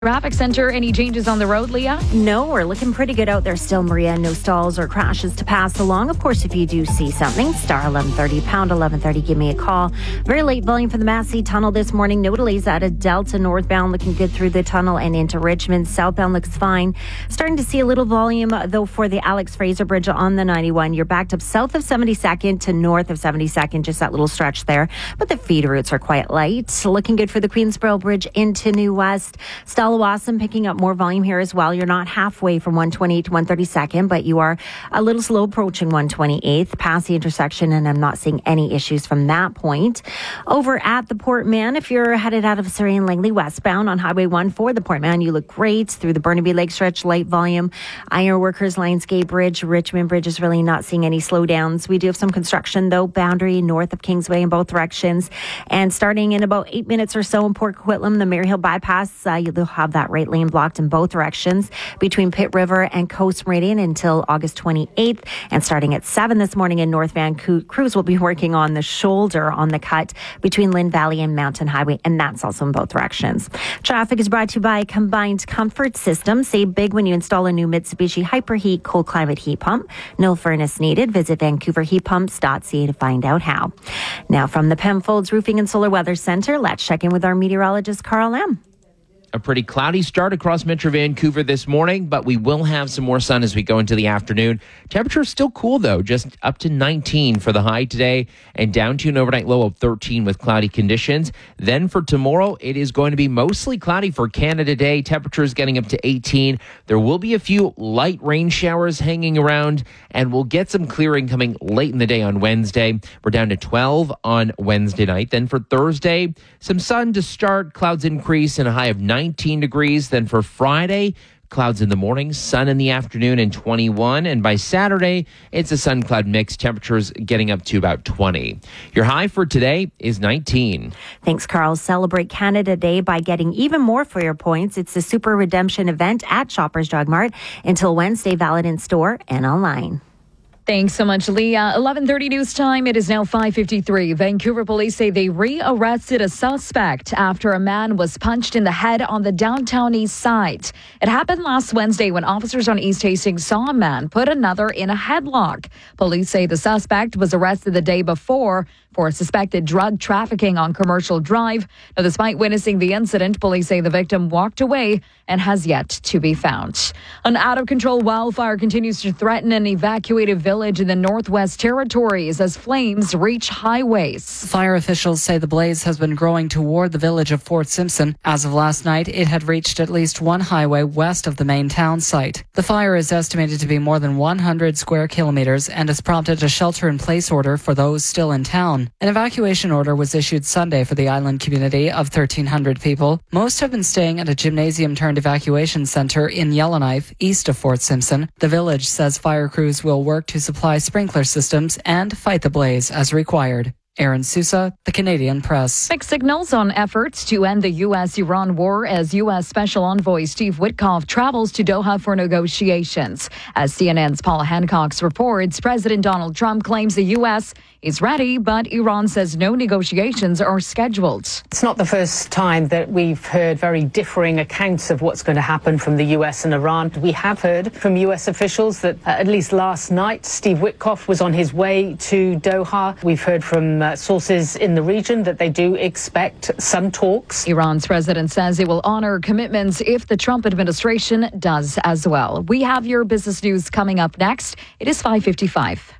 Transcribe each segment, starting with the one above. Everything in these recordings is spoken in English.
Traffic Center, any changes on the road, Leah? No, we're looking pretty good out there still, Maria. No stalls or crashes to pass along. Of course, if you do see something, star 1130, pound 1130, give me a call. Very late volume for the Massey Tunnel this morning. No delays out of Delta northbound, looking good through the tunnel and into Richmond. Southbound looks fine. Starting to see a little volume, though, for the Alex Fraser Bridge on the 91. You're backed up south of 72nd to north of 72nd, just that little stretch there. But the feeder routes are quite light. Looking good for the Queensboro Bridge into New West. Stallawasam picking up more volume here as well. You're not halfway from 128 to 132nd, but you are a little slow approaching 128th past the intersection, and I'm not seeing any issues from that point. Over at the Port Mann, if you're headed out of Surrey and Langley westbound on Highway 1 for the Port Mann, you look great through the Burnaby Lake stretch, light volume. Ironworkers, Lionsgate Bridge, Richmond Bridge is really not seeing any slowdowns. We do have some construction, though, boundary north of Kingsway in both directions. And starting in about 8 minutes or so in Port Coquitlam, the Maryhill bypass, you'll have that right lane blocked in both directions between Pitt River and Coast Meridian until August 28th. And starting at 7 this morning in North Van, crews will be working on the shoulder on the cut between Lynn Valley and Mountain Highway, and that's also in both directions. Traffic is brought to you by Combined Comfort Systems. Save big when you install a new Mitsubishi Hyperheat cold climate heat pump. No furnace needed. Visit VancouverHeatPumps.ca to find out how. Now from the Penfolds Roofing and Solar Weather Center, let's check in with our meteorologist, Carl Lam. A pretty cloudy start across Metro Vancouver this morning, but we will have some more sun as we go into the afternoon. Temperature is still cool, though, just up to 19 for the high today and down to an overnight low of 13 with cloudy conditions. Then for tomorrow, it is going to be mostly cloudy for Canada Day. Temperatures getting up to 18. There will be a few light rain showers hanging around, and we'll get some clearing coming late in the day on Wednesday. We're down to 12 on Wednesday night. Then for Thursday, some sun to start, clouds increase and a high of 19 degrees. Then for Friday, clouds in the morning, sun in the afternoon, and 21. And by Saturday, it's a sun-cloud mix. Temperatures getting up to about 20. Your high for today is 19. Thanks, Carl. Celebrate Canada Day by getting even more for your points. It's the Super Redemption event at Shoppers Drug Mart until Wednesday, valid in store and online. Thanks so much, Leah. 11:30 news time. It is now 5:53. Vancouver police say they rearrested a suspect after a man was punched in the head on the downtown east side. It happened last Wednesday when officers on East Hastings saw a man put another in a headlock. Police say the suspect was arrested the day before for suspected drug trafficking on Commercial Drive. Now, despite witnessing the incident, police say the victim walked away and has yet to be found. An out-of-control wildfire continues to threaten an evacuated village in the Northwest Territories as flames reach highways. Fire officials say the blaze has been growing toward the village of Fort Simpson. As of last night, it had reached at least one highway west of the main town site. The fire is estimated to be more than 100 square kilometers and has prompted a shelter-in-place order for those still in town. An evacuation order was issued Sunday for the island community of 1,300 people. Most have been staying at a gymnasium-turned evacuation center in Yellowknife, east of Fort Simpson. The village says fire crews will work to supply sprinkler systems and fight the blaze as required. Aaron Sousa, The Canadian Press. Mixed signals on efforts to end the U.S.-Iran war as U.S. Special Envoy Steve Witkoff travels to Doha for negotiations. As CNN's Paula Hancock reports, President Donald Trump claims the U.S. is ready, but Iran says no negotiations are scheduled. It's not the first time that we've heard very differing accounts of what's going to happen from the U.S. and Iran. We have heard from U.S. officials that at least last night, Steve Witkoff was on his way to Doha. We've heard from sources in the region that they do expect some talks. Iran's president says he will honor commitments if the Trump administration does as well. We have your business news coming up next. It is 5:55.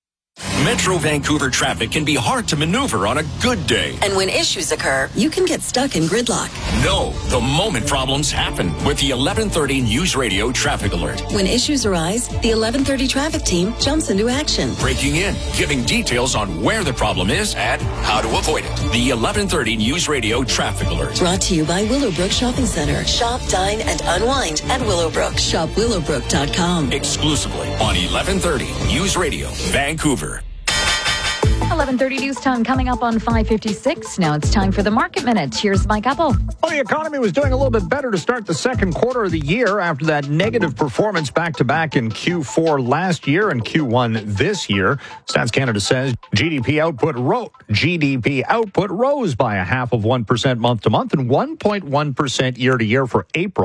Metro Vancouver traffic can be hard to maneuver on a good day. And when issues occur, you can get stuck in gridlock. No, the moment problems happen with the 1130 News Radio Traffic Alert. When issues arise, the 1130 traffic team jumps into action. Breaking in, giving details on where the problem is and how to avoid it. The 1130 News Radio Traffic Alert. Brought to you by Willowbrook Shopping Center. Shop, dine, and unwind at Willowbrook. Shop willowbrook.com. Exclusively on 1130 News Radio Vancouver. 11:30 news time coming up on 5:56. Now it's time for the Market Minute. Here's Mike Apple. Well, the economy was doing a little bit better to start the second quarter of the year after that negative performance back-to-back in Q4 last year and Q1 this year. Stats Canada says GDP output rose by 0.5% month-to-month and 1.1% year-to-year for April.